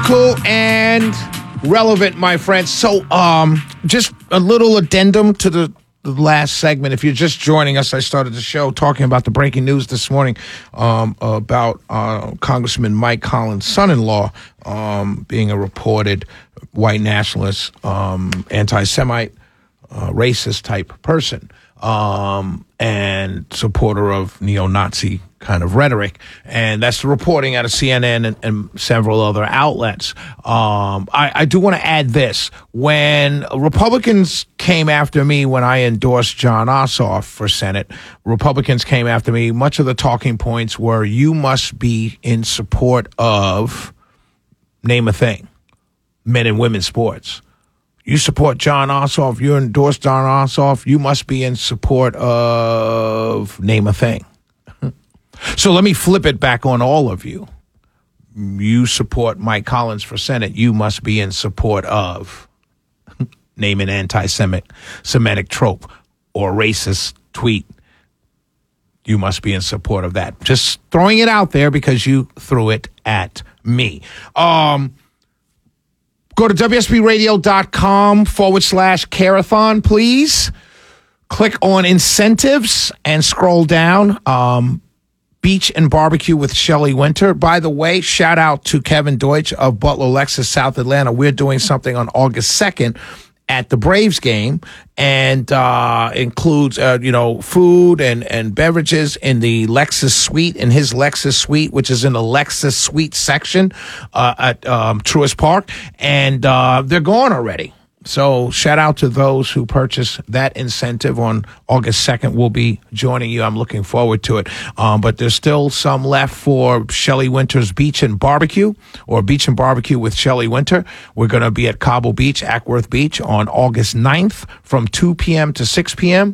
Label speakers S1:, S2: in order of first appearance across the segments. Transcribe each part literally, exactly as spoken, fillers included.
S1: Cool and relevant, my friends. So, um, just a little addendum to the, the last segment. If you're just joining us, I started the show talking about the breaking news this morning um, about uh, Congressman Mike Collins' son-in-law um, being a reported white nationalist, um, anti-Semite, uh, racist type person, um, and supporter of neo-Nazi kind of rhetoric. And that's the reporting out of C N N and, and several other outlets. Um, I, I do want to add this. When Republicans came after me when I endorsed Jon Ossoff for Senate, Republicans came after me. Much of the talking points were, you must be in support of, name a thing, men and women's sports. You support Jon Ossoff, you endorse Jon Ossoff, you must be in support of, name a thing. So let me flip it back on all of you. You support Mike Collins for Senate, you must be in support of, name an anti-Semitic Semitic trope or racist tweet. You must be in support of that. Just throwing it out there because you threw it at me. Um, go to W S B radio dot com forward slash Carathon, please. Click on incentives and scroll down. Um, Beach and Barbecue with Shelley Winter. By the way, shout out to Kevin Deutsch of Butler Lexus South Atlanta. We're doing something on August second at the Braves game, and uh, includes, uh, you know, food and, and beverages in the Lexus Suite, in his Lexus Suite, which is in the Lexus Suite section uh, at um, Truist Park, and uh, they're gone already. So shout out to those who purchase that incentive on August second. We'll be joining you. I'm looking forward to it. Um, but there's still some left for Shelley Winter's Beach and Barbecue, or Beach and Barbecue with Shelley Winter. We're going to be at Cobble Beach, Ackworth Beach on August ninth from two p.m. to six p.m.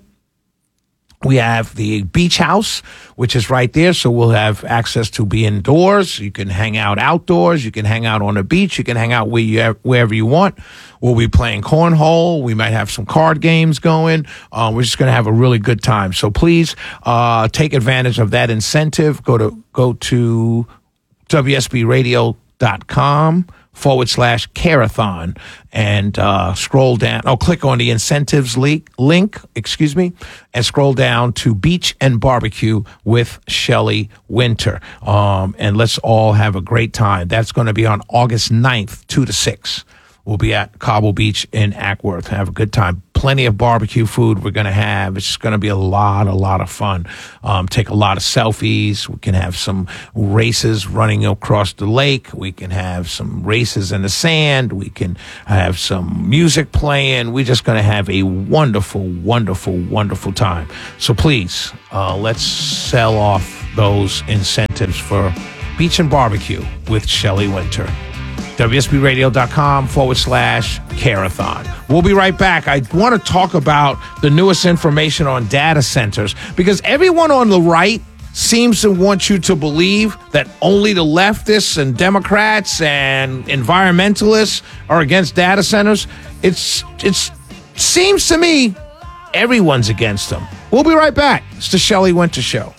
S1: We have the beach house, which is right there, so we'll have access to be indoors. You can hang out outdoors. You can hang out on the beach. You can hang out where you, wherever you want. We'll be playing cornhole. We might have some card games going. Uh, we're just going to have a really good time. So please uh, take advantage of that incentive. Go to go to W S B radio dot com forward slash Carathon and uh, scroll down. Oh, click on the incentives link, link, excuse me, and scroll down to Beach and Barbecue with Shelley Winter. Um, and let's all have a great time. That's going to be on August ninth, two to six. We'll be at Cobble Beach in Ackworth. Have a good time. Plenty of barbecue food we're going to have. It's going to be a lot, a lot of fun. Um, take a lot of selfies. We can have some races running across the lake. We can have some races in the sand. We can have some music playing. We're just going to have a wonderful, wonderful, wonderful time. So please, uh, let's sell off those incentives for Beach and Barbecue with Shelley Winter. W S B radio dot com forward slash Carathon. We'll be right back. I want to talk about the newest information on data centers, because everyone on the right seems to want you to believe that only the leftists and Democrats and environmentalists are against data centers. It's it's seems to me everyone's against them. We'll be right back. It's the Shelley Winter Show.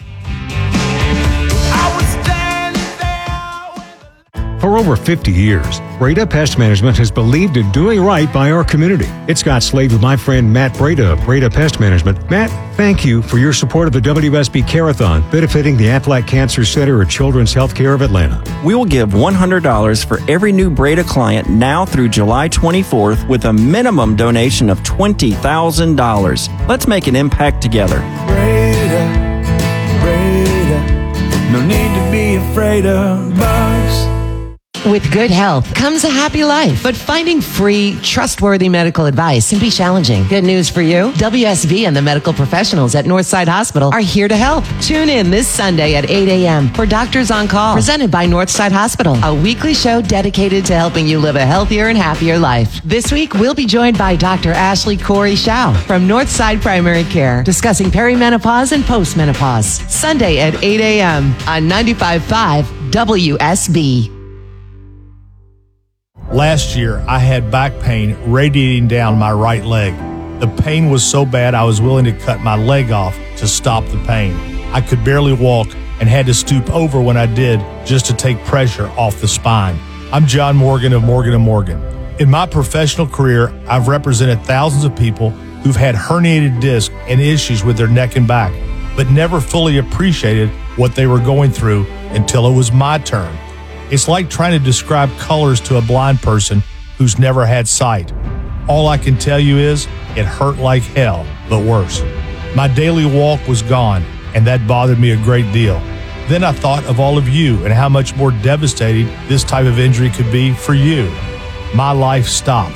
S2: For over fifty years, Breda Pest Management has believed in doing right by our community. It's Scott Slade with my friend Matt Breda of Breda Pest Management. Matt, thank you for your support of the W S B Carathon, benefiting the Aflac Cancer Center at Children's Healthcare of Atlanta.
S3: We will give one hundred dollars for every new Breda client now through July twenty-fourth with a minimum donation of twenty thousand dollars. Let's make an impact together.
S4: Breda, Breda, no need to be afraid of bugs.
S5: With good health comes a happy life, but finding free, trustworthy medical advice can be challenging. Good news for you. W S B and the medical professionals at Northside Hospital are here to help. Tune in this Sunday at eight a.m. for Doctors on Call, presented by Northside Hospital, a weekly show dedicated to helping you live a healthier and happier life. This week, we'll be joined by Doctor Ashley Corey Shao from Northside Primary Care, discussing perimenopause and postmenopause. Sunday at eight a.m. on ninety-five point five W S B.
S6: Last year, I had back pain radiating down my right leg. The pain was so bad I was willing to cut my leg off to stop the pain. I could barely walk and had to stoop over when I did just to take pressure off the spine. I'm John Morgan of Morgan and Morgan. In my professional career, I've represented thousands of people who've had herniated discs and issues with their neck and back, but never fully appreciated what they were going through until it was my turn. It's like trying to describe colors to a blind person who's never had sight. All I can tell you is it hurt like hell, but worse. My daily walk was gone, and that bothered me a great deal. Then I thought of all of you and how much more devastating this type of injury could be for you. My life stopped.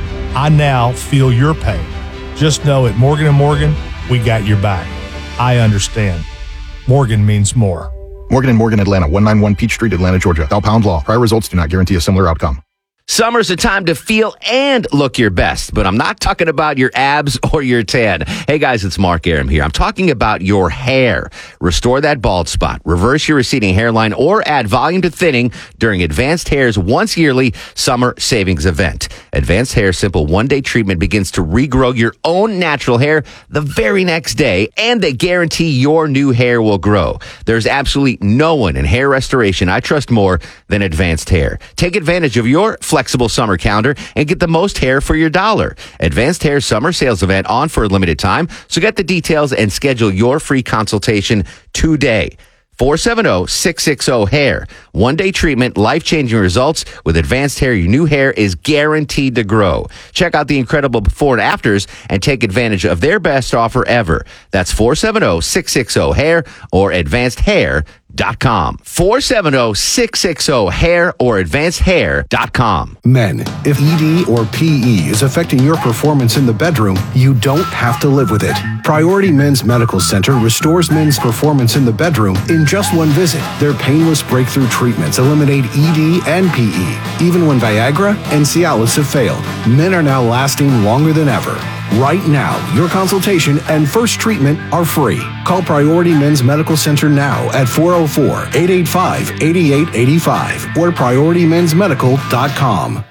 S6: I now feel your pain. Just know at Morgan and Morgan, we got your back. I understand. Morgan means more.
S7: Morgan and Morgan, Atlanta, one ninety-one Peachtree, Atlanta, Georgia. Thou pound law. Prior results do not guarantee a similar outcome.
S8: Summer's a time to feel and look your best, but I'm not talking about your abs or your tan. Hey guys, it's Mark Aram here. I'm talking about your hair. Restore that bald spot, reverse your receding hairline, or add volume to thinning during Advanced Hair's once yearly summer savings event. Advanced Hair's simple one-day treatment begins to regrow your own natural hair the very next day, and they guarantee your new hair will grow. There's absolutely no one in hair restoration I trust more than Advanced Hair. Take advantage of your flexible summer calendar and get the most hair for your dollar. Advanced Hair summer sales event on for a limited time. So get the details and schedule your free consultation today. four seven zero, six six zero, hair. One day treatment, life-changing results. With Advanced Hair, your new hair is guaranteed to grow. Check out the incredible before and afters and take advantage of their best offer ever. That's four seven zero, six six zero, hair or advanced hair dot com. four seven zero, six six zero, hair or advanced hair dot com.
S9: Men, if E D or P E is affecting your performance in the bedroom, you don't have to live with it. Priority Men's Medical Center restores men's performance in the bedroom in just one visit. Their painless breakthrough treatments eliminate E D and P E, even when Viagra and Cialis have failed. Men are now lasting longer than ever. Right now, your consultation and first treatment are free. Call Priority Men's Medical Center now at four oh four, eight eight five, eight eight eight five or priority men's medical dot com.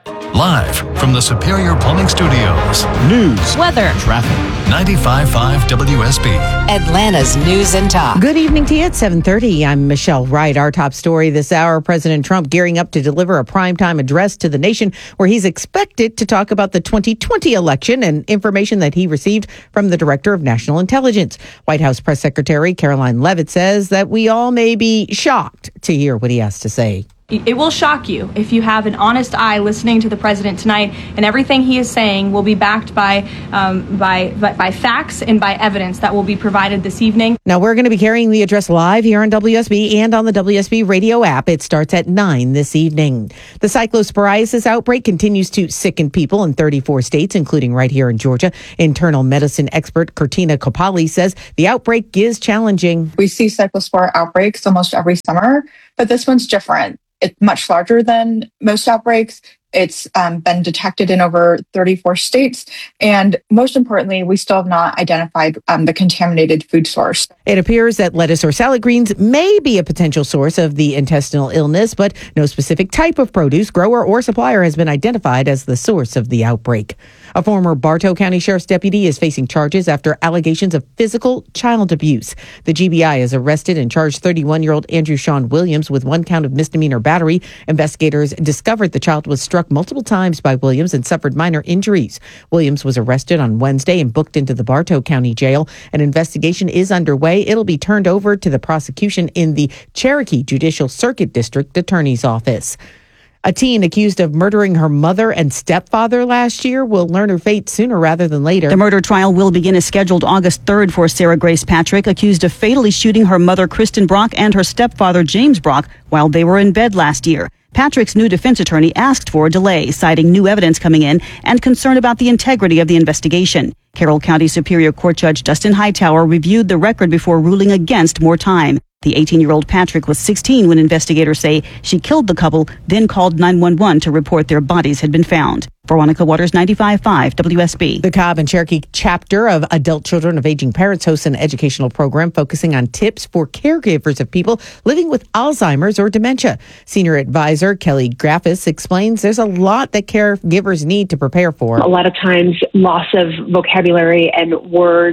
S10: Live from the Superior Plumbing Studios. News,
S11: weather,
S10: traffic. ninety-five point five W S B.
S11: Atlanta's News and Talk.
S12: Good evening to you at seven thirty. I'm Michelle Wright. Our top story this hour, President Trump gearing up to deliver a primetime address to the nation where he's expected to talk about the twenty twenty election and information that he received from the Director of National Intelligence. White House Press Secretary Caroline Leavitt says that we all may be shocked to hear what he has to say.
S13: It will shock you if you have an honest eye listening to the president tonight, and everything he is saying will be backed by, um, by, by by facts and by evidence that will be provided this evening.
S12: Now, we're going to be carrying the address live here on W S B and on the W S B radio app. It starts at nine this evening. The cyclosporiasis outbreak continues to sicken people in thirty-four states, including right here in Georgia. Internal medicine expert Curtina Copali says the outbreak is challenging.
S14: We see cyclospora outbreaks almost every summer, but this one's different. It's much larger than most outbreaks. It's um, been detected in over thirty-four states. And most importantly, we still have not identified um, the contaminated food source.
S12: It appears that lettuce or salad greens may be a potential source of the intestinal illness, but no specific type of produce, grower, or supplier has been identified as the source of the outbreak. A former Bartow County Sheriff's deputy is facing charges after allegations of physical child abuse. The G B I has arrested and charged thirty-one-year-old Andrew Sean Williams with one count of misdemeanor battery. Investigators discovered the child was struck multiple times by Williams and suffered minor injuries. Williams was arrested on Wednesday and booked into the Bartow County Jail. An investigation is underway. It'll be turned over to the prosecution in the Cherokee Judicial Circuit District Attorney's Office. A teen accused of murdering her mother and stepfather last year will learn her fate sooner rather than later.
S15: The murder trial will begin as scheduled August third for Sarah Grace Patrick, accused of fatally shooting her mother, Kristen Brock, and her stepfather, James Brock, while they were in bed last year. Patrick's new defense attorney asked for a delay, citing new evidence coming in and concern about the integrity of the investigation. Carroll County Superior Court Judge Dustin Hightower reviewed the record before ruling against more time. The eighteen-year-old Patrick was sixteen when investigators say she killed the couple, then called nine one one to report their bodies had been found. Veronica Waters, ninety-five point five W S B.
S12: The Cobb and Cherokee chapter of Adult Children of Aging Parents hosts an educational program focusing on tips for caregivers of people living with Alzheimer's or dementia. Senior advisor Kelly Graffis explains there's a lot that caregivers need to prepare for.
S16: A lot of times loss of vocabulary and words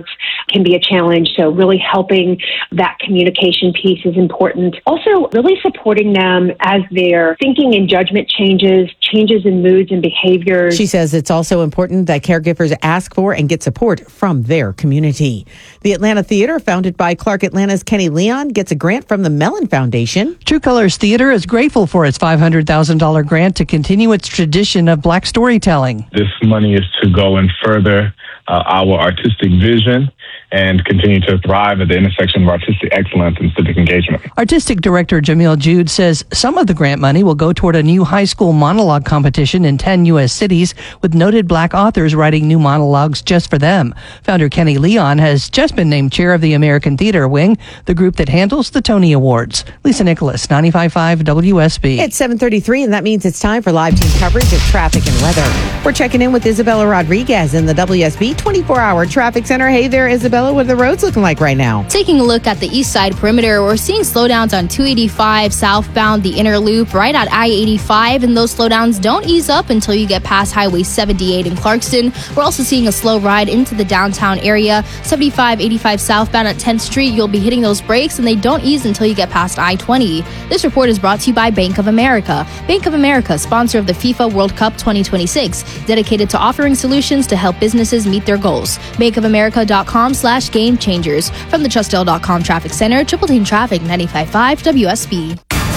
S16: can be a challenge. So really helping that communication piece is important. Also, really supporting them as their thinking and judgment changes, changes in moods and behaviors.
S12: She says it's also important that caregivers ask for and get support from their community. The Atlanta Theater, founded by Clark Atlanta's Kenny Leon, gets a grant from the Mellon Foundation.
S17: True Colors Theater is grateful for its five hundred thousand dollars grant to continue its tradition of black storytelling.
S18: This money is to go and further uh, our artistic vision and continue to thrive at the intersection of artistic excellence and civic engagement.
S17: Artistic Director Jamil Jude says some of the grant money will go toward a new high school monologue competition in ten U S cities with noted black authors writing new monologues just for them. Founder Kenny Leon has just been named chair of the American Theater Wing, the group that handles the Tony Awards. Lisa Nicholas, ninety-five point five W S B.
S12: It's seven thirty-three, and that means it's time for live team coverage of traffic and weather. We're checking in with Isabella Rodriguez in the W S B twenty-four hour traffic center. Hey there, Isabella. What are the roads looking like right now?
S19: Taking a look at the east side perimeter, we're seeing slowdowns on two eighty-five southbound, the inner loop, right at I eighty-five, and those slowdowns don't ease up until you get past Highway seventy-eight in Clarkston. We're also seeing a slow ride into the downtown area. seventy-five eighty-five southbound at tenth Street, you'll be hitting those brakes, and they don't ease until you get past I twenty. This report is brought to you by Bank of America. Bank of America, sponsor of the FIFA World Cup twenty twenty-six, dedicated to offering solutions to help businesses meet their goals. bankofamerica.com slash game changers. From the Trustdale dot com Traffic Center, Triple Team Traffic, ninety-five point five W S B.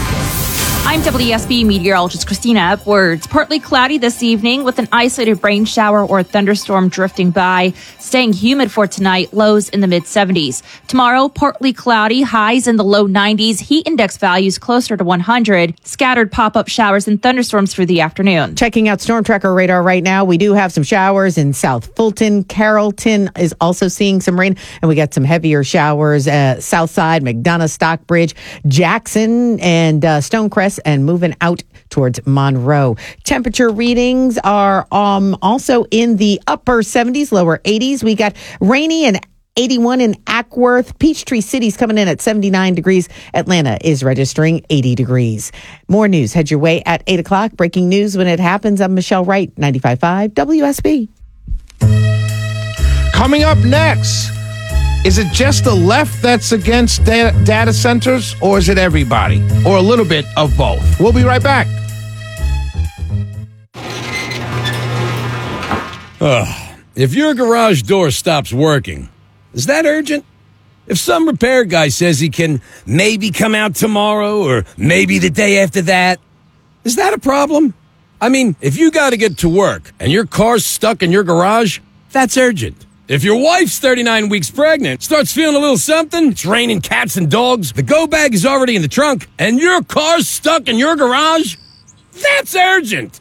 S20: I'm W S B meteorologist Christina Edwards. Partly cloudy this evening with an isolated rain shower or thunderstorm drifting by. Staying humid for tonight, lows in the mid seventies. Tomorrow, partly cloudy, highs in the low nineties, heat index values closer to one hundred. Scattered pop-up showers and thunderstorms through the afternoon.
S12: Checking out Storm Tracker radar right now. We do have some showers in South Fulton. Carrollton is also seeing some rain, and we got some heavier showers at Southside, McDonough, Stockbridge, Jackson, and uh, Stonecrest, and moving out towards Monroe. Temperature readings are um, also in the upper seventies, lower eighties. We got rainy and eighty-one in Ackworth. Peachtree City's coming in at seventy-nine degrees. Atlanta is registering eighty degrees. More news head your way at eight o'clock. Breaking news when it happens. I'm Michelle Wright, ninety-five point five W S B.
S1: Coming up next, is it just the left that's against data, data centers, or is it everybody, or a little bit of both? We'll be right back.
S21: Ugh. If your garage door stops working, is that urgent? If some repair guy says he can maybe come out tomorrow or maybe the day after that, is that a problem? I mean, if you got to get to work and your car's stuck in your garage, that's urgent. If your wife's thirty-nine weeks pregnant, starts feeling a little something, it's raining cats and dogs, the go bag is already in the trunk, and your car's stuck in your garage, that's urgent.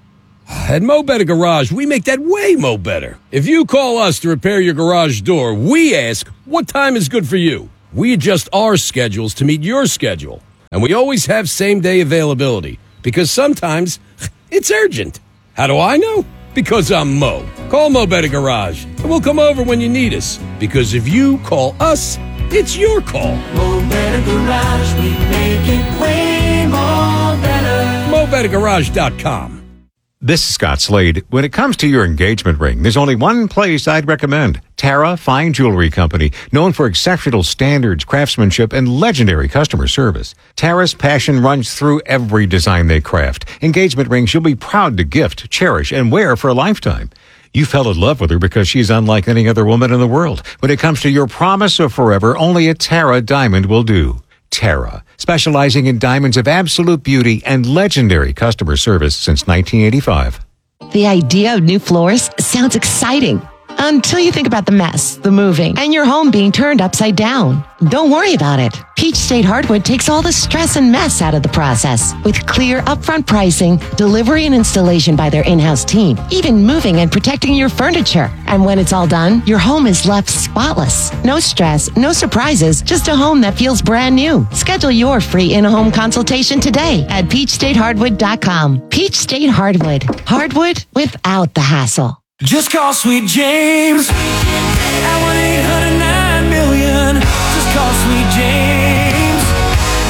S21: At Mo Better Garage, we make that way mo better. If you call us to repair your garage door, we ask, what time is good for you? We adjust our schedules to meet your schedule. And we always have same-day availability, because sometimes it's urgent. How do I know? Because I'm Mo. Call Mo Better Garage, and we'll come over when you need us. Because if you call us, it's your call.
S4: Mo Better Garage, we make it way more better.
S21: Mo Better Garage dot com.
S2: This is Scott Slade. When it comes to your engagement ring, there's only one place I'd recommend. Tara Fine Jewelry Company, known for exceptional standards, craftsmanship, and legendary customer service. Tara's passion runs through every design they craft. Engagement rings you'll be proud to gift, cherish, and wear for a lifetime. You fell in love with her because she's unlike any other woman in the world. When it comes to your promise of forever, only a Tara diamond will do. Tara, specializing in diamonds of absolute beauty and legendary customer service since nineteen eighty-five.
S5: The idea of new floors sounds exciting until you think about the mess, the moving, and your home being turned upside down. Don't worry about it. Peach State Hardwood takes all the stress and mess out of the process with clear upfront pricing, delivery and installation by their in-house team, even moving and protecting your furniture. And when it's all done, your home is left spotless. No stress, no surprises, just a home that feels brand new. Schedule your free in-home consultation today at peach state hardwood dot com. Peach State Hardwood. Hardwood without the hassle.
S4: Just call Sweet James at one eight hundred nine million. Just call Sweet James.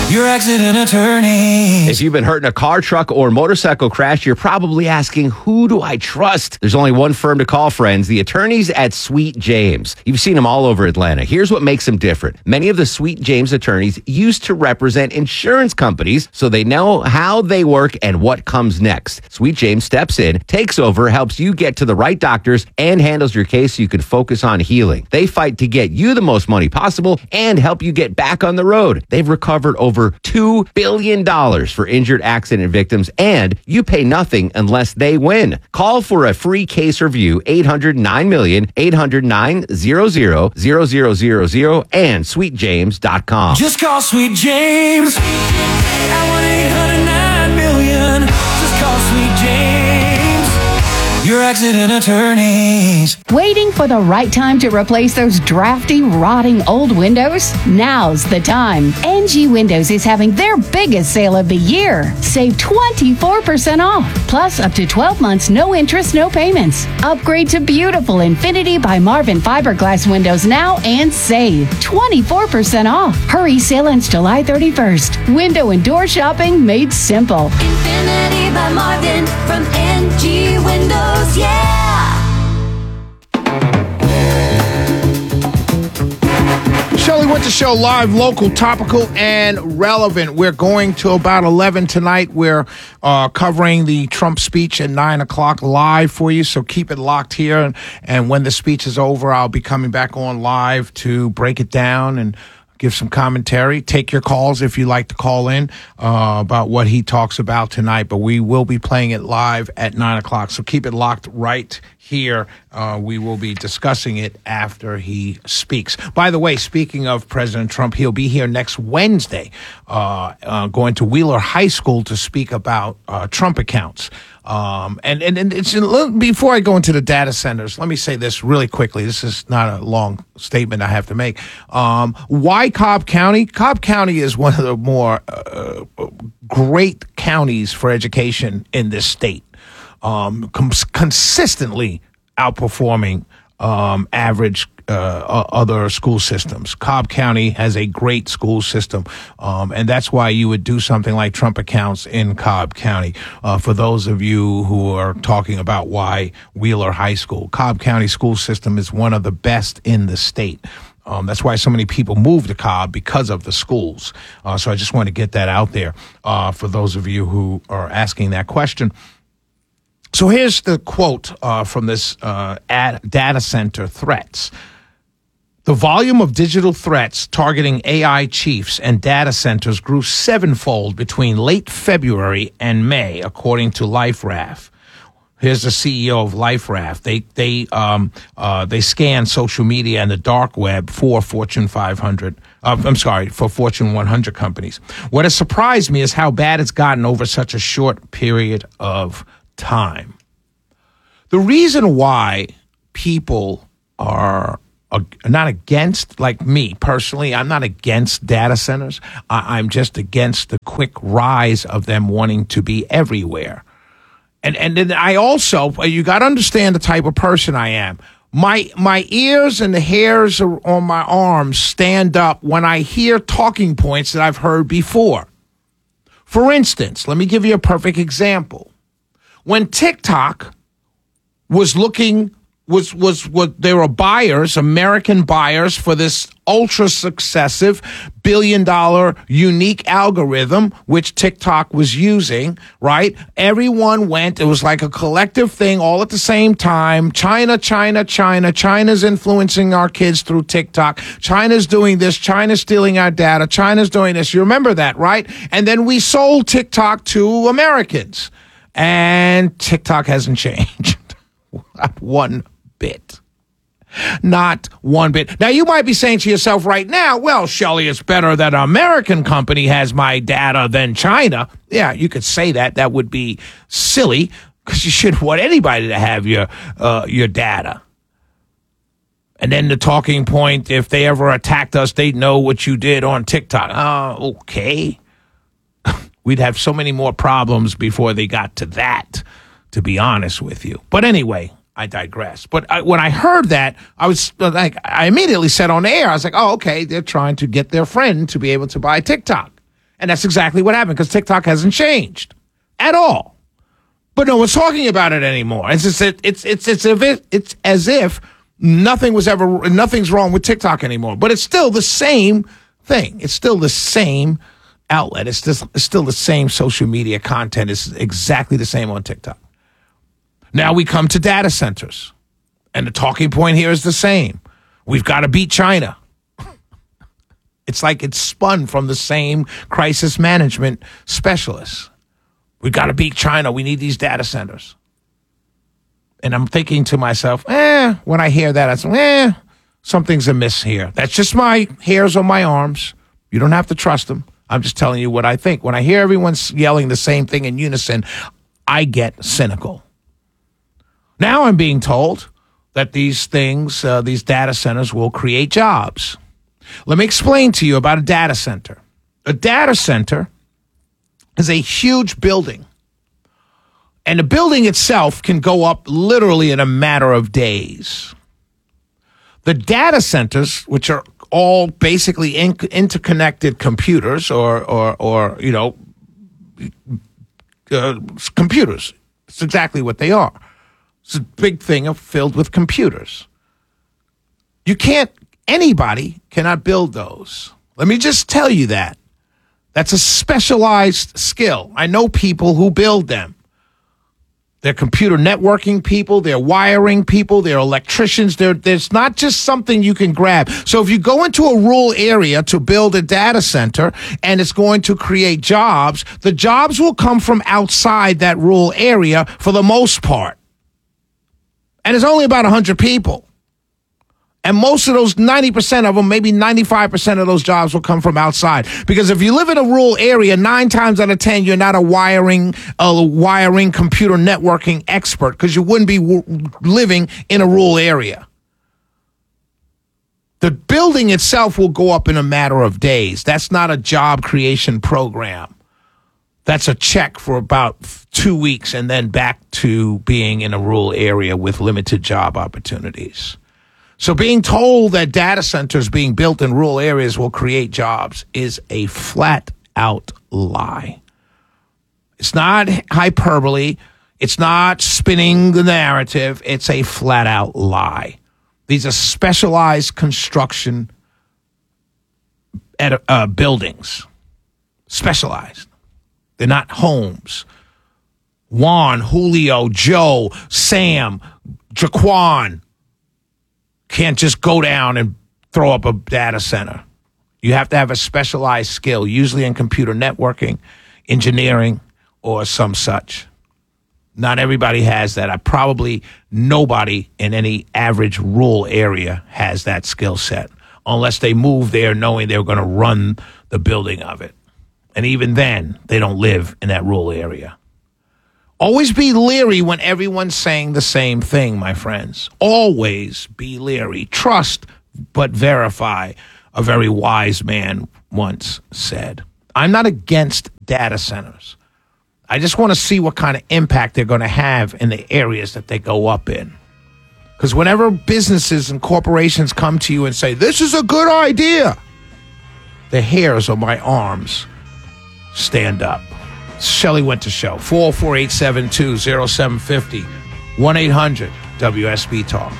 S4: Your accident attorney.
S8: If you've been hurt in a car, truck, or motorcycle crash, you're probably asking, who do I trust? There's only one firm to call, friends, the attorneys at Sweet James. You've seen them all over Atlanta. Here's what makes them different. Many of the Sweet James attorneys used to represent insurance companies, so they know how they work and what comes next. Sweet James steps in, takes over, helps you get to the right doctors, and handles your case so you can focus on healing. They fight to get you the most money possible and help you get back on the road. They've recovered over two billion dollars for injured accident victims, and you pay nothing unless they win. Call for a free case review, eight hundred nine million, eight hundred nine hundred, zero zero zero zero, and sweet james dot com.
S4: Just call Sweet James at one eight hundred nine million. Just call Sweet James, your accident attorneys.
S3: Waiting for the right time to replace those drafty, rotting old windows? Now's the time. N G Windows is having their biggest sale of the year. Save twenty-four percent off, plus up to twelve months, no interest, no payments. Upgrade to beautiful Infinity by Marvin fiberglass windows now and save twenty-four percent off. Hurry, sale ends July thirty-first. Window and door shopping made simple.
S4: Infinity by Marvin from N G Windows, yeah!
S1: Shelley Winter Show, live, local, topical, and relevant. We're going to about eleven tonight. We're uh, covering the Trump speech at nine o'clock live for you, so keep it locked here. And, and when the speech is over, I'll be coming back on live to break it down and give some commentary. Take your calls if you like to call in uh, about what he talks about tonight. But we will be playing it live at nine o'clock, so keep it locked right here. Uh, we will be discussing it after he speaks. By the way, speaking of President Trump, he'll be here next Wednesday, uh, uh, going to Wheeler High School to speak about uh, Trump accounts. Um, and, and, and it's a little, before I go into the data centers, let me say this really quickly. This is not a long statement I have to make. Um, why Cobb County? Cobb County is one of the more uh, great counties for education in this state. Um, com- consistently outperforming um, average uh, other school systems. Cobb County has a great school system, um, and that's why you would do something like Trump accounts in Cobb County. Uh, for those of you who are talking about why Wheeler High School, Cobb County school system is one of the best in the state. Um, that's why so many people move to Cobb, because of the schools. Uh, so I just want to get that out there uh, for those of you who are asking that question. So here's the quote uh, from this uh, ad data center threats. The volume of digital threats targeting A I chiefs and data centers grew sevenfold between late February and May, according to LifeRaft. Here's the C E O of LifeRaft. They they um uh they scan social media and the dark web for Fortune five hundred. Uh, I'm sorry, for Fortune one hundred companies. What has surprised me is how bad it's gotten over such a short period of time. The reason why people are uh, not against, like me personally, I'm not against data centers. I, I'm just against the quick rise of them wanting to be everywhere. And and then I also, you got to understand the type of person I am. My my ears and the hairs on my arms stand up when I hear talking points that I've heard before. For instance, let me give you a perfect example. When TikTok was looking, was was what they were buyers, American buyers for this ultra successive billion dollar unique algorithm, which TikTok was using, right? Everyone went, it was like a collective thing all at the same time. China, China, China, China's influencing our kids through TikTok. China's doing this. China's stealing our data. China's doing this. You remember that, right? And then we sold TikTok to Americans. And TikTok hasn't changed one bit. Not one bit. Now, you might be saying to yourself right now, well, Shelley, it's better that an American company has my data than China. Yeah, you could say that. That would be silly, because you shouldn't want anybody to have your uh, your data. And then the talking point, if they ever attacked us, they'd know what you did on TikTok. Oh, okay. We'd have so many more problems before they got to that, to be honest with you. But anyway, I digress. But I, when I heard that, I was like, I immediately said on the air, I was like, oh, okay, they're trying to get their friend to be able to buy TikTok. And that's exactly what happened because TikTok hasn't changed at all. But no one's talking about it anymore. It's just, it, it's it's it's as if it's as if nothing was ever nothing's wrong with TikTok anymore. But it's still the same thing. It's still the same outlet. It's just it's still the same social media content. It's exactly the same on TikTok. Now we come to data centers, and the talking point here is the same. We've got to beat China. It's like it's spun from the same crisis management specialists. We got to beat China. We need these data centers. And I'm thinking to myself, eh, when I hear that, I say, eh, something's amiss here. That's just my hairs on my arms. You don't have to trust them. I'm just telling you what I think. When I hear everyone yelling the same thing in unison, I get cynical. Now I'm being told that these things, uh, these data centers will create jobs. Let me explain to you about a data center. A data center is a huge building. And the building itself can go up literally in a matter of days. The data centers, which are all basically in- interconnected computers or, or, or you know, uh, computers. It's exactly what they are. It's a big thing filled with computers. You can't, anybody cannot build those. Let me just tell you that. That's a specialized skill. I know people who build them. They're computer networking people. They're wiring people. They're electricians. They're, there's not just something you can grab. So if you go into a rural area to build a data center and it's going to create jobs, the jobs will come from outside that rural area for the most part. And it's only about one hundred people. And most of those, ninety percent of them, maybe ninety-five percent of those jobs will come from outside. Because if you live in a rural area, nine times out of ten, you're not a wiring, a wiring computer networking expert because you wouldn't be w- living in a rural area. The building itself will go up in a matter of days. That's not a job creation program. That's a check for about two weeks and then back to being in a rural area with limited job opportunities. So being told that data centers being built in rural areas will create jobs is a flat out lie. It's not hyperbole. It's not spinning the narrative. It's a flat out lie. These are specialized construction at, uh, buildings. Specialized. They're not homes. Juan, Julio, Joe, Sam, Jaquan can't just go down and throw up a data center. You have to have a specialized skill, usually in computer networking, engineering, or some such. Not everybody has that. I probably nobody in any average rural area has that skill set, unless they move there knowing they're going to run the building of it. And even then, they don't live in that rural area. Always be leery when everyone's saying the same thing, my friends. Always be leery. Trust, but verify, a very wise man once said. I'm not against data centers. I just want to see what kind of impact they're going to have in the areas that they go up in. Because whenever businesses and corporations come to you and say, this is a good idea, the hairs on my arms stand up. Shelley Winter Show, four oh four, eight seven two, oh seven five oh, one eight hundred W S B Talk.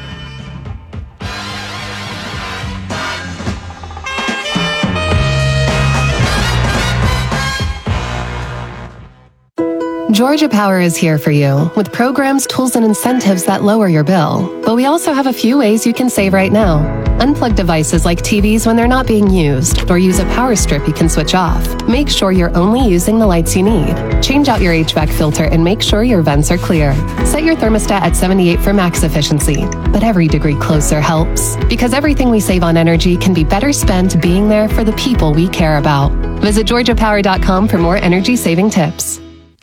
S6: Georgia Power is here for you with programs, tools, and incentives that lower your bill. But we also have a few ways you can save right now. Unplug devices like T Vs when they're not being used, or use a power strip you can switch off. Make sure you're only using the lights you need. Change out your H V A C filter and make sure your vents are clear. Set your thermostat at seventy-eight for max efficiency. But every degree closer helps, because everything we save on energy can be better spent being there for the people we care about. Visit georgia power dot com for more energy saving tips.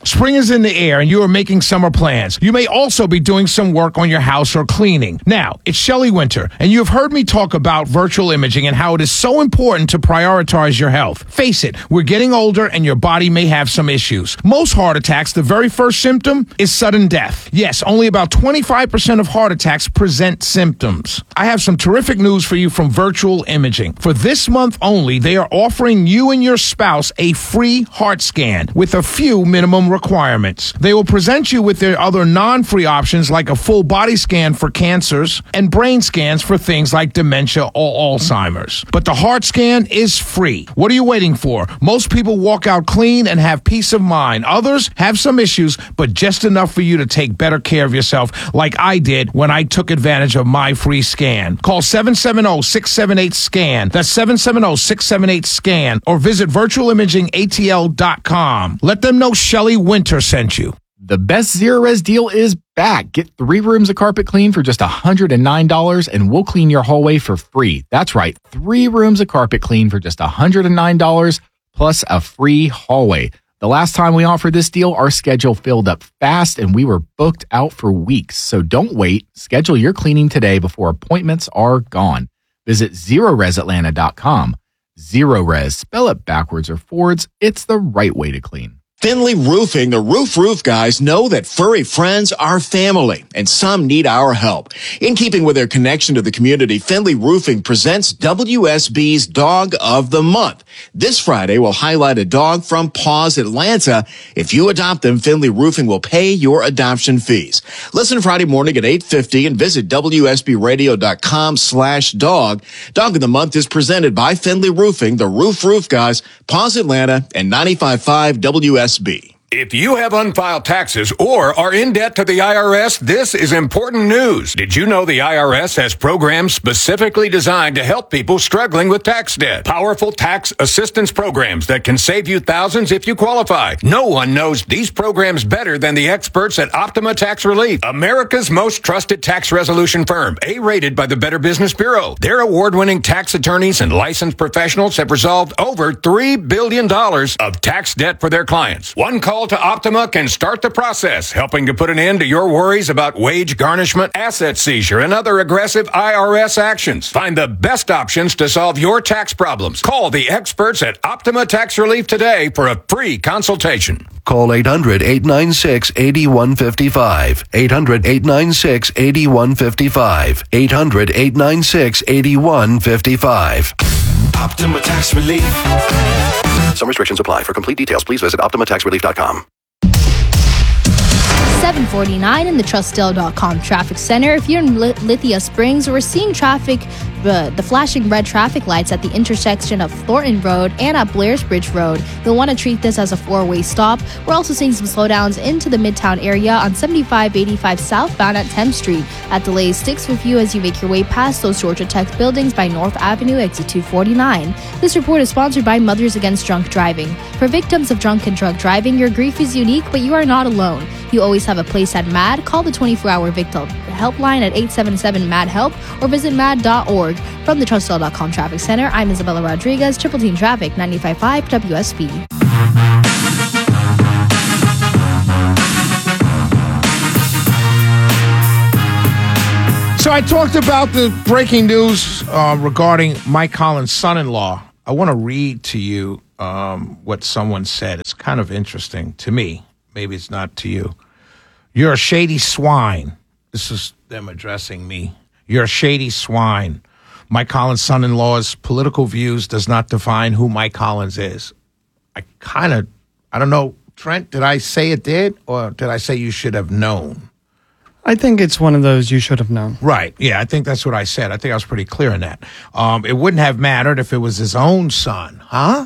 S1: Spring is in the air and you are making summer plans. You may also be doing some work on your house or cleaning. Now, it's Shelley Winter, and you have heard me talk about virtual imaging and how it is so important to prioritize your health. Face it, we're getting older and your body may have some issues. Most heart attacks, the very first symptom is sudden death. Yes, only about twenty-five percent of heart attacks present symptoms. I have some terrific news for you from Virtual Imaging. For this month only, they are offering you and your spouse a free heart scan with a few minimum requirements. They will present you with their other non-free options like a full body scan for cancers and brain scans for things like dementia or Alzheimer's. But the heart scan is free. What are you waiting for? Most people walk out clean and have peace of mind. Others have some issues, but just enough for you to take better care of yourself like I did when I took advantage of my free scan. Call seven seven zero, six seven eight, SCAN. That's seven seven zero, six seven eight, SCAN or visit virtual imaging A T L dot com. Let them know Shelley Winter sent you.
S7: The best Zero Res deal is back. Get three rooms of carpet clean for just one hundred nine dollars and we'll clean your hallway for free. That's right, three rooms of carpet clean for just one hundred nine dollars plus a free hallway. The last time we offered this deal, our schedule filled up fast and we were booked out for weeks. So don't wait. Schedule your cleaning today before appointments are gone. Visit zero res atlanta dot com. Zero Res, spell it backwards or forwards. It's the right way to clean.
S22: Finley Roofing, the Roof Roof guys, know that furry friends are family, and some need our help. In keeping with their connection to the community, Finley Roofing presents W S B's Dog of the Month. This Friday, we'll highlight a dog from Paws Atlanta. If you adopt them, Finley Roofing will pay your adoption fees. Listen Friday morning at eight fifty and visit W S B radio dot com slash dog. Dog of the Month is presented by Finley Roofing, the Roof Roof guys, Paws Atlanta, and ninety-five point five W S B.
S23: If you have unfiled taxes or are in debt to the I R S, this is important news. Did you know the I R S has programs specifically designed to help people struggling with tax debt? Powerful tax assistance programs that can save you thousands if you qualify. No one knows these programs better than the experts at Optima Tax Relief, America's most trusted tax resolution firm, A-rated by the Better Business Bureau. Their award-winning tax attorneys and licensed professionals have resolved over three billion dollars of tax debt for their clients. One call to Optima can start the process, helping to put an end to your worries about wage garnishment, asset seizure, and other aggressive I R S actions. Find the best options to solve your tax problems. Call the experts at Optima Tax Relief today for a free consultation.
S24: Call eight hundred, eight nine six, eight one five five. eight hundred, eight nine six, eight one five five. eight hundred, eight nine six, eight one five five.
S4: Optima Tax Relief.
S24: Some restrictions apply. For complete details, please visit optima tax relief dot com.
S19: seven forty-nine in the Trustdale dot com traffic center. If you're in Lithia Springs, we're seeing traffic, uh, the flashing red traffic lights at the intersection of Thornton Road and at Blairs Bridge Road. You'll want to treat this as a four-way stop. We're also seeing some slowdowns into the Midtown area on seventy-five eighty-five southbound at tenth Street. At delays, sticks with you as you make your way past those Georgia Tech buildings by North Avenue, exit two forty-nine. This report is sponsored by Mothers Against Drunk Driving. For victims of drunk and drug driving, your grief is unique, but you are not alone. You always have a place at MAD. Call the twenty-four hour victim helpline at eight seven seven MAD HELP or visit mad dot org. From the Trustdale dot com Traffic Center, I'm Isabella Rodriguez, Triple Team Traffic, ninety-five point five W S B.
S1: So I talked about the breaking news uh, regarding Mike Collins' son-in-law. I want to read to you um, what someone said. It's kind of interesting to me. Maybe it's not to you. You're a shady swine. This is them addressing me. You're a shady swine. Mike Collins' son-in-law's political views does not define who Mike Collins is. I kind of, I don't know, Trent, did I say it did? Or did I say you should have known?
S25: I think it's one of those you should have known.
S1: Right. Yeah, I think that's what I said. I think I was pretty clear in that. Um, it wouldn't have mattered if it was his own son. Huh?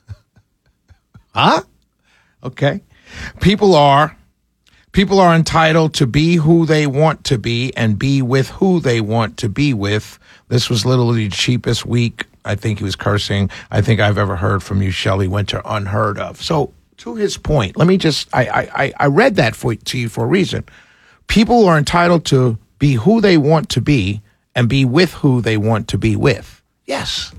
S1: Huh? Okay. People are people are entitled to be who they want to be and be with who they want to be with. This was literally the cheapest week, I think he was cursing, I think I've ever heard from you, Shelley Winter, unheard of. So to his point, let me just, I, I, I read that for, to you for a reason. People are entitled to be who they want to be and be with who they want to be with. Yes.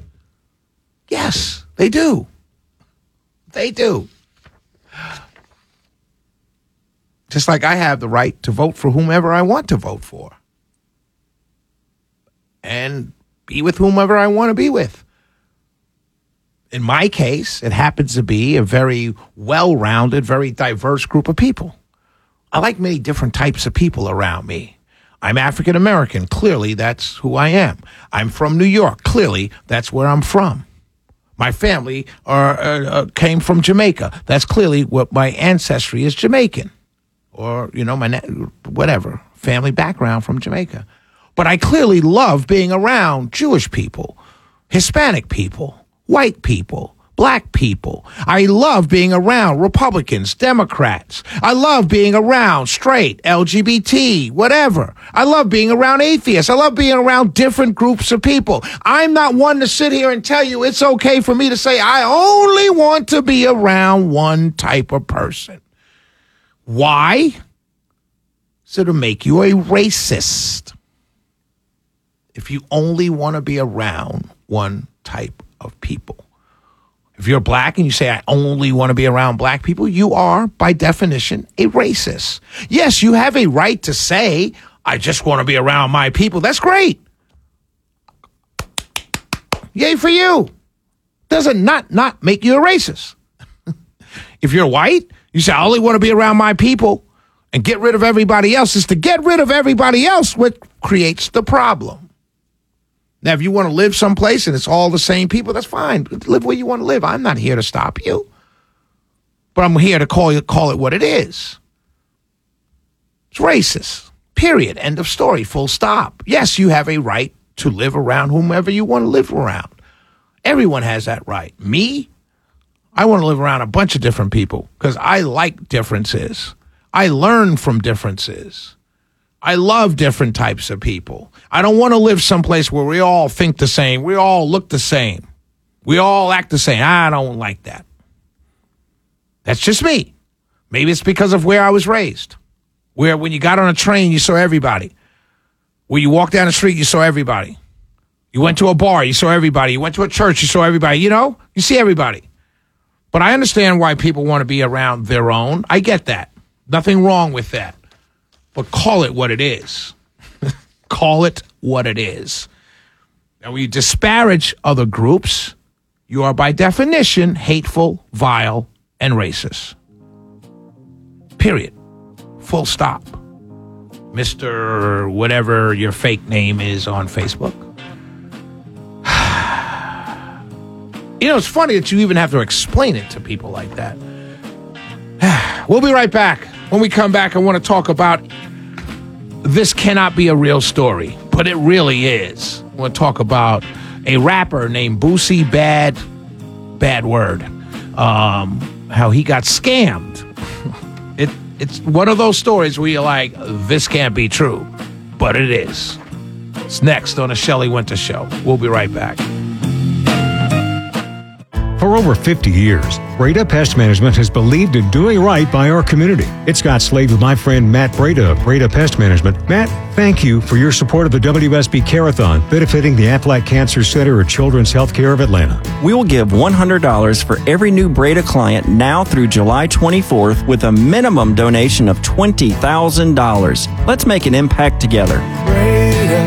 S1: Yes, they do. They do. Just like I have the right to vote for whomever I want to vote for. And be with whomever I want to be with. In my case, it happens to be a very well-rounded, very diverse group of people. I like many different types of people around me. I'm African American. Clearly, that's who I am. I'm from New York. Clearly, that's where I'm from. My family are, uh, uh, came from Jamaica. That's clearly what my ancestry is, Jamaican. Or, you know, my na- whatever, family background from Jamaica. But I clearly love being around Jewish people, Hispanic people, white people, black people. I love being around Republicans, Democrats. I love being around straight, L G B T, whatever. I love being around atheists. I love being around different groups of people. I'm not one to sit here and tell you it's okay for me to say I only want to be around one type of person. Why? So to make you a racist. If you only want to be around one type of people. If you're black and you say, I only want to be around black people, you are, by definition, a racist. Yes, you have a right to say, I just want to be around my people. That's great. Yay for you. Doesn't not, not make you a racist. If you're white, you say, I only want to be around my people and get rid of everybody else. Is to get rid of everybody else what creates the problem. Now, if you want to live someplace and it's all the same people, that's fine. Live where you want to live. I'm not here to stop you. But I'm here to call you, call it what it is. It's racist. Period. End of story. Full stop. Yes, you have a right to live around whomever you want to live around. Everyone has that right. Me, I want to live around a bunch of different people because I like differences. I learn from differences. I love different types of people. I don't want to live someplace where we all think the same. We all look the same. We all act the same. I don't like that. That's just me. Maybe it's because of where I was raised. Where when you got on a train, you saw everybody. When you walked down the street, you saw everybody. You went to a bar, you saw everybody. You went to a church, you saw everybody. You know, you see everybody. But I understand why people want to be around their own. I get that. Nothing wrong with that. But call it what it is. Call it what it is. And when you disparage other groups, you are by definition hateful, vile, and racist. Period. Full stop. Mister whatever your fake name is on Facebook. You know, it's funny that you even have to explain it to people like that. We'll be right back. When we come back, I want to talk about this cannot be a real story, but it really is. I want to talk about a rapper named Boosie Bad, bad word, um, how he got scammed. It It's one of those stories where you're like, this can't be true, but it is. It's next on the Shelley Winter Show. We'll be right back.
S2: For over fifty years, Breda Pest Management has believed in doing right by our community. It's Scott Slade with my friend Matt Breda of Breda Pest Management. Matt, thank you for your support of the W S B Care-a-thon, benefiting the Aflac Cancer Center at Children's Healthcare of Atlanta.
S9: We will give one hundred dollars for every new Breda client now through July twenty-fourth with a minimum donation of twenty thousand dollars. Let's make an impact together.
S4: Breda,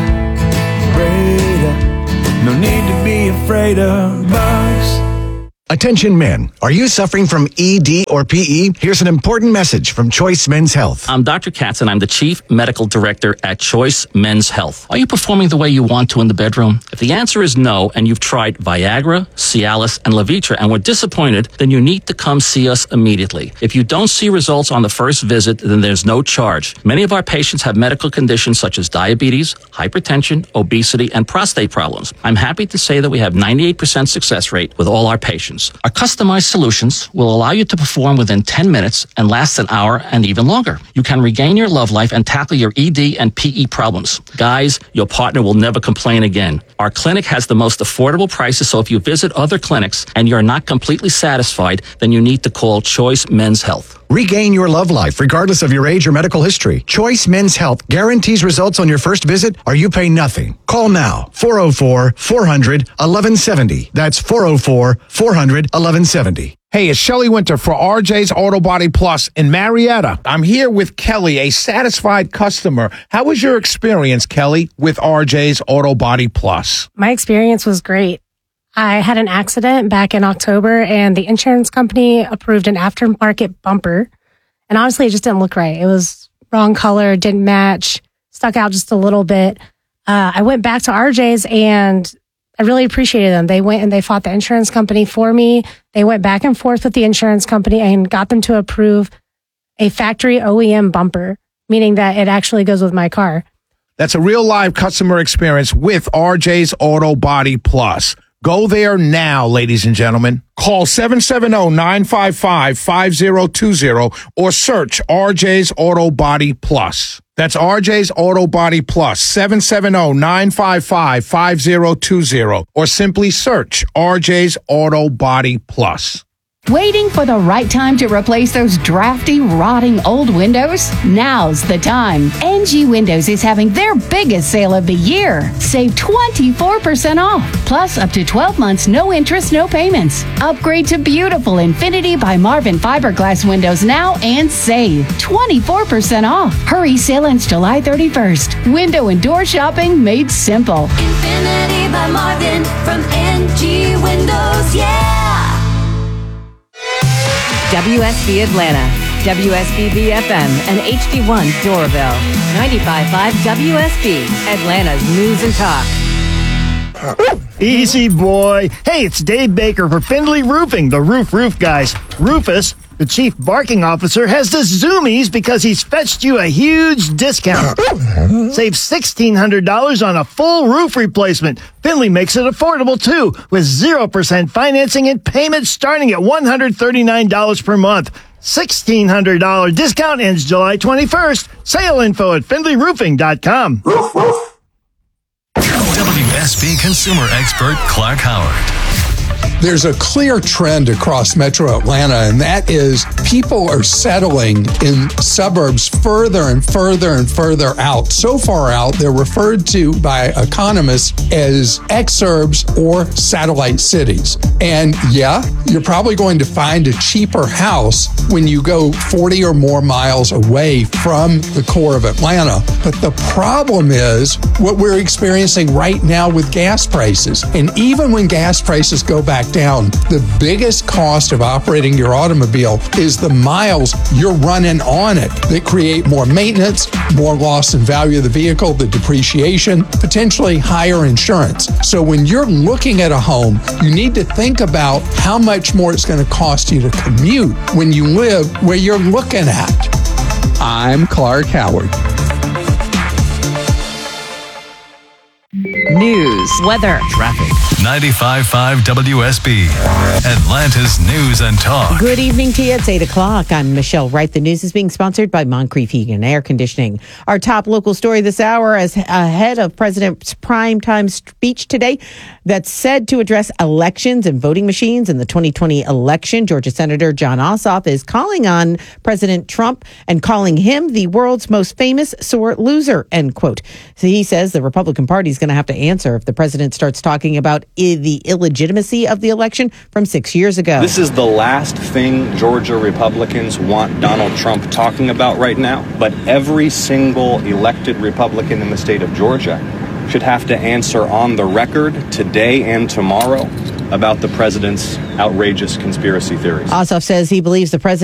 S4: Breda, no need to be afraid of bugs.
S10: Attention men, are you suffering from E D or P E? Here's an important message from Choice Men's Health.
S11: I'm Doctor Katz and I'm the Chief Medical Director at Choice Men's Health. Are you performing the way you want to in the bedroom? If the answer is no and you've tried Viagra, Cialis, and Levitra and were disappointed, then you need to come see us immediately. If you don't see results on the first visit, then there's no charge. Many of our patients have medical conditions such as diabetes, hypertension, obesity, and prostate problems. I'm happy to say that we have ninety-eight percent success rate with all our patients. Our customized solutions will allow you to perform within ten minutes and last an hour and even longer. You can regain your love life and tackle your E D and P E problems. Guys, your partner will never complain again. Our clinic has the most affordable prices, so if you visit other clinics and you're not completely satisfied, then you need to call Choice Men's Health.
S10: Regain your love life regardless of your age or medical history. Choice Men's Health guarantees results on your first visit or you pay nothing. Call now, four oh four, four hundred, eleven seventy. That's four oh four, four hundred, eleven seventy.
S1: Hey, it's Shelley Winter for R J's Auto Body Plus in Marietta. I'm here with Kelly, a satisfied customer. How was your experience, Kelly, with R J's Auto Body Plus?
S13: My experience was great. I had an accident back in October, and the insurance company approved an aftermarket bumper. And honestly, it just didn't look right. It was wrong color, didn't match, stuck out just a little bit. Uh, I went back to R J's, and I really appreciated them. They went and they fought the insurance company for me. They went back and forth with the insurance company and got them to approve a factory O E M bumper, meaning that it actually goes with my car.
S1: That's a real live customer experience with R J's Auto Body Plus. Go there now, ladies and gentlemen. Call seven seven zero, nine five five, five zero two zero or search R J's Auto Body Plus. That's R J's Auto Body Plus, seven seven zero, nine five five, five zero two zero or simply search R J's Auto Body Plus.
S3: Waiting for the right time to replace those drafty, rotting old windows? Now's the time. N G Windows is having their biggest sale of the year. Save twenty-four percent off, plus up to twelve months, no interest, no payments. Upgrade to beautiful Infinity by Marvin fiberglass windows now and save twenty-four percent off. Hurry, sale ends July thirty-first. Window and door shopping made simple.
S4: Infinity by Marvin from N G Windows, yeah!
S14: W S B Atlanta, W S B B F M, and H D one Doraville. ninety-five point five W S B, Atlanta's news and talk.
S15: Easy, boy. Hey, it's Dave Baker for Findlay Roofing, the roof roof guys. Rufus, the chief barking officer, has the zoomies because he's fetched you a huge discount. Save sixteen hundred dollars on a full roof replacement. Findlay makes it affordable, too, with zero percent financing and payments starting at one hundred thirty-nine dollars per month. sixteen hundred dollars discount ends July twenty-first. Sale info at findlay roofing dot com.
S16: W S B consumer expert Clark Howard.
S18: There's a clear trend across Metro Atlanta, and that is people are settling in suburbs further and further and further out. So far out, they're referred to by economists as exurbs or satellite cities. And yeah, you're probably going to find a cheaper house when you go forty or more miles away from the core of Atlanta. But the problem is what we're experiencing right now with gas prices. And even when gas prices go back down, the biggest cost of operating your automobile is the miles you're running on it that create more maintenance, more loss in value of the vehicle, the depreciation, potentially higher insurance. So when you're looking at a home, you need to think about how much more it's going to cost you to commute when you live where you're looking at. I'm Clark Howard.
S14: News, weather,
S16: traffic. ninety-five point five W S B, Atlanta's news and talk.
S12: Good evening to you. It's eight o'clock. I'm Michelle Wright. The news is being sponsored by Moncrief Heating and Air Conditioning. Our top local story this hour is ahead of President's primetime speech today that's said to address elections and voting machines in the twenty twenty election. Georgia Senator Jon Ossoff is calling on President Trump and calling him the world's most famous sore loser, end quote. So he says the Republican Party is going to have to answer if the president starts talking about I- the illegitimacy of the election from six years ago.
S26: This is the last thing Georgia Republicans want Donald Trump talking about right now, but every single elected Republican in the state of Georgia should have to answer on the record today and tomorrow about the president's outrageous conspiracy theories.
S12: Ossoff says he believes the president